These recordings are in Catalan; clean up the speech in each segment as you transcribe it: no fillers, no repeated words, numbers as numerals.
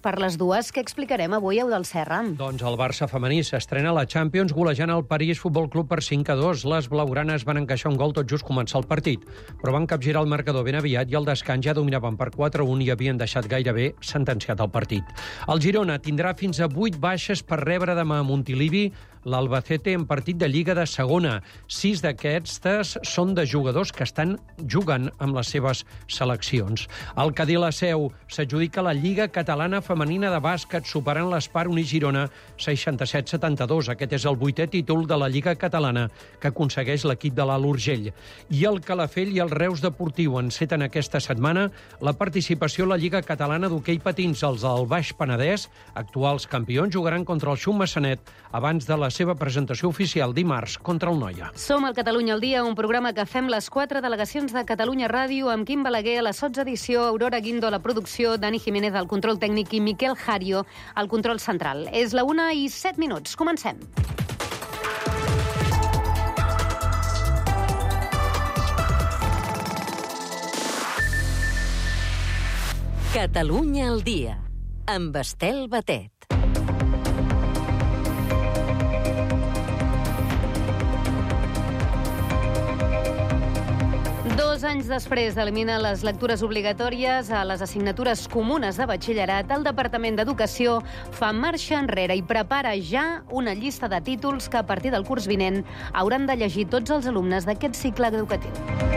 per les dues. Què explicarem avui, Eudald Serra? Doncs el Barça femení s'estrena a la Champions golejant el París Futbol Club per 5-2. Les blaugranes van encaixar un gol tot just començar el partit, però van capgirar el marcador ben aviat i al descans ja dominaven per 4-1 i havien deixat gairebé sentenciat el partit. El Girona tindrà fins a 8 baixes per rebre demà a Montilivi l'Albacete en partit de Lliga de Segona. 6 d'aquestes són de jugadors que estan jugant amb les seves seleccions. El Cadí La Seu s'adjudica la Lliga Catalana Femenina de Bàsquet, superant l'Espar Unís Girona 67-72. Aquest és el 8è títol de la Lliga Catalana que aconsegueix l'equip de l'Alt Urgell. I el Calafell i el Reus Deportiu enceten aquesta setmana la participació a la Lliga Catalana d'hoquei patins. Els del Baix Penedès, actuals campions, jugaran contra el Xum Massanet abans de la seva presentació oficial dimarts contra el Noia. Som al Catalunya al dia, un programa que fem les 4 delegacions de Catalunya Ràdio amb Quim Balaguer a la 16ª edició, Aurora Guindo a la producció, Dani Jiménez al control tècnic i Miquel Jario al control central. És la 1:07. Comencem. Catalunya al dia, amb Estel Batet. 2 anys després d'eliminar les lectures obligatòries a les assignatures comunes de batxillerat, el Departament d'Educació fa marxa enrere i prepara ja una llista de títols que a partir del curs vinent hauran de llegir tots els alumnes d'aquest cicle educatiu.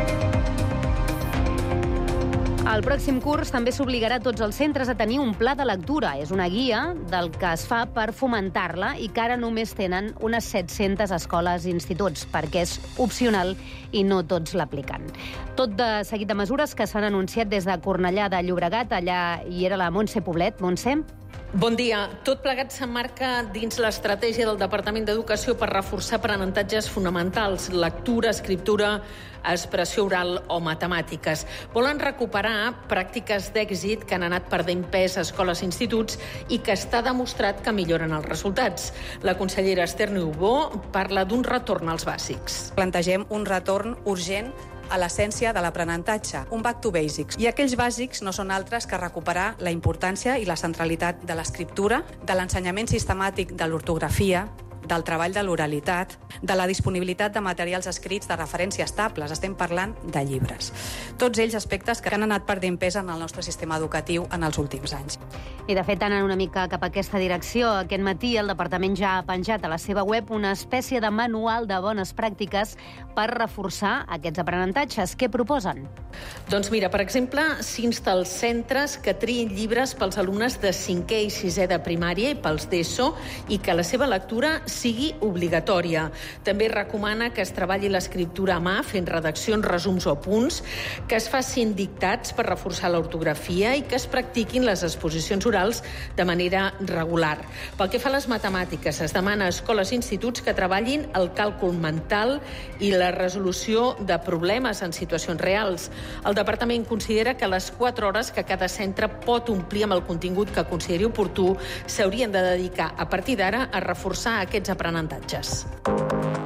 El pròxim curs també s'obligarà a tots els centres a tenir un pla de lectura. És una guia del que es fa per fomentar-la i que ara només tenen unes 700 escoles i instituts, perquè és opcional i no tots l'apliquen. Tot de seguit de mesures que s'han anunciat des de Cornellà de Llobregat. Allà hi era la Montse Poblet. Montse? Bon dia. Tot plegat s'emmarca dins l'estratègia del Departament d'Educació per reforçar aprenentatges fonamentals, lectura, escriptura, expressió oral o matemàtiques. Volen recuperar pràctiques d'èxit que han anat perdent pes a escoles i instituts i que està demostrat que milloren els resultats. La consellera Esther Niubó parla d'un retorn als bàsics. Plantegem un retorn urgent a l'essència de l'aprenentatge, un back to basics. I aquells bàsics no són altres que recuperar la importància i la centralitat de l'escriptura, de l'ensenyament sistemàtic de l'ortografia, del treball de l'oralitat, de la disponibilitat de materials escrits de referència estables. Estem parlant de llibres. Tots ells aspectes que han anat perdent pes en el nostre sistema educatiu en els últims anys. I de fet, anant una mica cap a aquesta direcció, aquest matí el Departament ja ha penjat a la seva web una espècie de manual de bones pràctiques per reforçar aquests aprenentatges. Què proposen? Doncs mira, per exemple, s'insta als centres que triïn llibres pels alumnes de 5è i 6è de primària i pels d'ESO i que la seva lectura sigui obligatòria. També recomana que es treballi l'escriptura a mà fent redaccions, resums o punts, que es facin dictats per reforçar l'ortografia i que es practiquin les exposicions orals de manera regular. Pel que fa a les matemàtiques, es demana a escoles i instituts que treballin el càlcul mental i la resolució de problemes en situacions reals. El Departament considera que les 4 hores que cada centre pot omplir amb el contingut que consideri oportú s'haurien de dedicar a partir d'ara a reforçar aquests aprenentatges.